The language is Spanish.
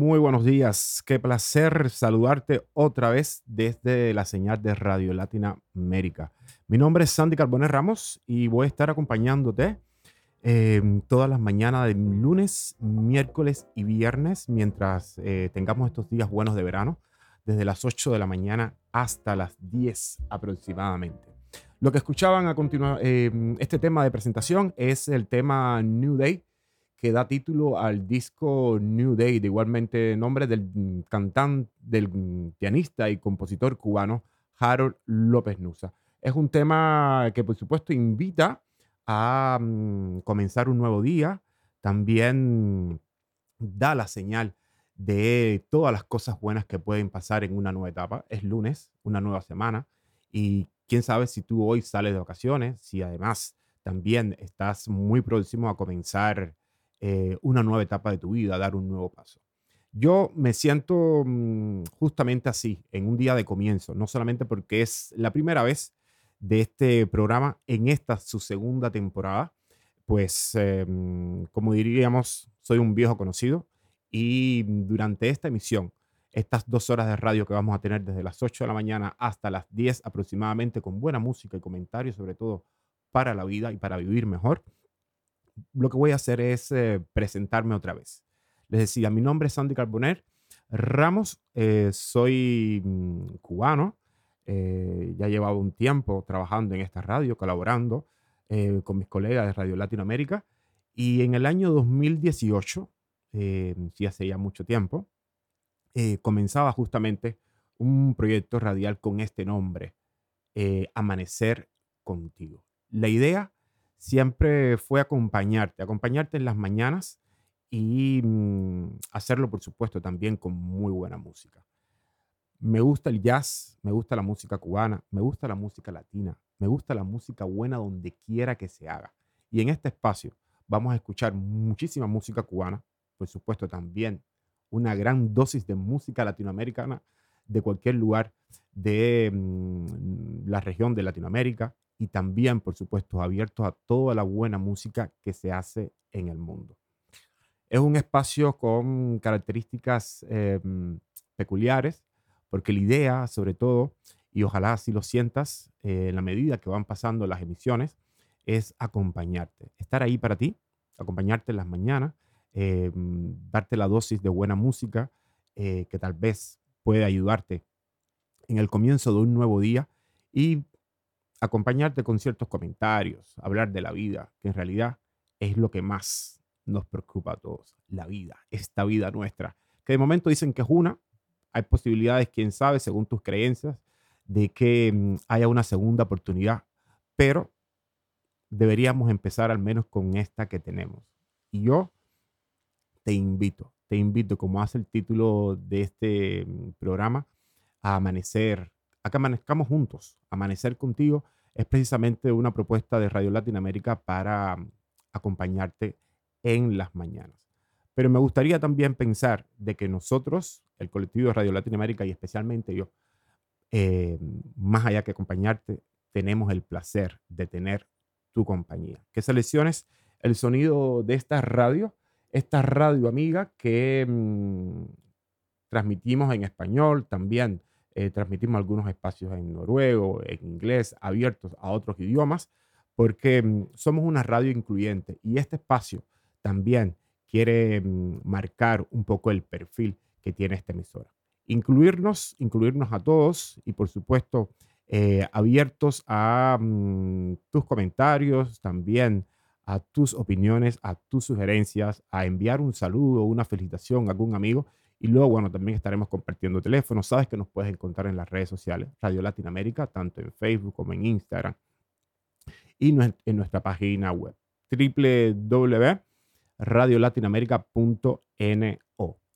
Muy buenos días, qué placer saludarte otra vez desde la señal de Radio Latinoamérica. Mi nombre es Sandy Carbonell Ramos y voy a estar acompañándote todas las mañanas de lunes, miércoles y viernes mientras tengamos estos días buenos de verano, desde las 8 de la mañana hasta las 10 aproximadamente. Lo que escuchaban a continuación, este tema de presentación es el tema New Day, que da título al disco New Day, de igualmente nombre del cantante, del pianista y compositor cubano Harold López Nussa. Es un tema que, por supuesto, invita a comenzar un nuevo día. También da la señal de todas las cosas buenas que pueden pasar en una nueva etapa. Es lunes, una nueva semana, y quién sabe si tú hoy sales de vacaciones, si además también estás muy próximo a comenzar una nueva etapa de tu vida, dar un nuevo paso. Yo me siento justamente así, en un día de comienzo, no solamente porque es la primera vez de este programa en esta su segunda temporada, pues como diríamos, soy un viejo conocido y durante esta emisión, estas 2 horas de radio que vamos a tener desde las 8 de la mañana hasta las 10 aproximadamente, con buena música y comentarios, sobre todo para la vida y para vivir mejor, lo que voy a hacer es presentarme otra vez. Les decía, mi nombre es Sandy Carbonell Ramos, soy cubano, ya llevaba un tiempo trabajando en esta radio, colaborando con mis colegas de Radio Latinoamérica, y en el año 2018, sí hace ya mucho tiempo, comenzaba justamente un proyecto radial con este nombre, Amanecer Contigo. La idea siempre fue acompañarte en las mañanas y hacerlo, por supuesto, también con muy buena música. Me gusta el jazz, me gusta la música cubana, me gusta la música latina, me gusta la música buena donde quiera que se haga. Y en este espacio vamos a escuchar muchísima música cubana, por supuesto también una gran dosis de música latinoamericana de cualquier lugar de la región de Latinoamérica, y también, por supuesto, abiertos a toda la buena música que se hace en el mundo. Es un espacio con características peculiares, porque la idea, sobre todo, y ojalá así lo sientas en la medida que van pasando las emisiones, es acompañarte, estar ahí para ti, acompañarte en las mañanas, darte la dosis de buena música que tal vez puede ayudarte en el comienzo de un nuevo día, y acompañarte con ciertos comentarios, hablar de la vida, que en realidad es lo que más nos preocupa a todos, la vida, esta vida nuestra, que de momento dicen que es una, hay posibilidades, quién sabe, según tus creencias, de que haya una segunda oportunidad, pero deberíamos empezar al menos con esta que tenemos. Y yo te invito, como hace el título de este programa, a amanecer, a que amanezcamos juntos. Amanecer contigo es precisamente una propuesta de Radio Latinoamérica para acompañarte en las mañanas. Pero me gustaría también pensar de que nosotros, el colectivo de Radio Latinoamérica y especialmente yo, eh, más allá que acompañarte, tenemos el placer de tener tu compañía. Que selecciones el sonido de esta radio amiga que transmitimos en español, también transmitimos algunos espacios en noruego, en inglés, abiertos a otros idiomas, porque somos una radio incluyente y este espacio también quiere marcar un poco el perfil que tiene esta emisora. Incluirnos a todos y por supuesto abiertos a tus comentarios, también a tus opiniones, a tus sugerencias, a enviar un saludo, una felicitación a algún amigo. Y luego, bueno, también estaremos compartiendo teléfonos. Sabes que nos puedes encontrar en las redes sociales, Radio Latinoamérica, tanto en Facebook como en Instagram, y en nuestra página web, www.radiolatinoamerica.net.